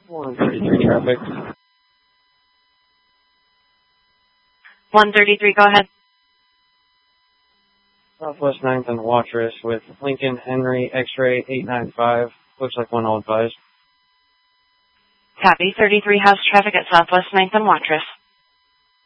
133 traffic. 133, go ahead. Southwest 9th and Watrous with Lincoln Henry X-ray 895. Looks like one all advised. Copy. 33 has traffic at Southwest 9th and Watrous.